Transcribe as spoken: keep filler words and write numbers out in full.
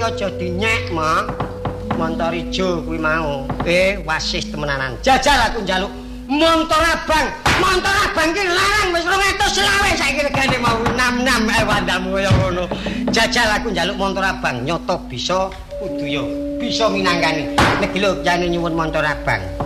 aja dinyek, Mang. Montor ijo kuwi mau. Eh, wasis temenanan. Jajal aku njaluk montor abang. Montor abang ki larang wis rong atus selawe saiki regane mau enam-enam eh wandalmu kaya ngono. Jajal aku njaluk montor abang, nyoto bisa kudu yo bisa minangkani. Nek lho jane nyuwun montor abang.